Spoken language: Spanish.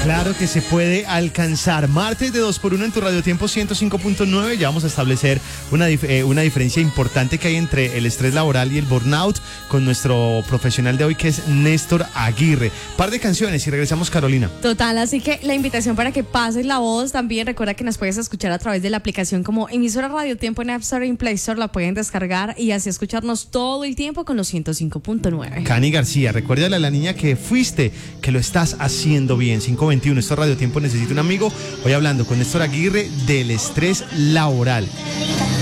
Claro que se puede alcanzar. Martes de 2x1 en tu Radio Tiempo 105.9. Ya vamos a establecer una diferencia importante que hay entre el estrés laboral y el burnout con nuestro profesional de hoy, que es Néstor Aguirre. Par de canciones y regresamos, Carolina. Total, así que la invitación para que pases la voz. También recuerda que nos puedes escuchar a través de la aplicación como emisora Radio Tiempo en App Store y en Play Store. La pueden descargar y así escucharnos todo el tiempo con los 105.9. Cani García, recuérdale a la niña que fuiste, que lo estás haciendo bien. 521, esto es Radio Tiempo Necesita un Amigo. Hoy hablando con Néstor Aguirre del estrés laboral.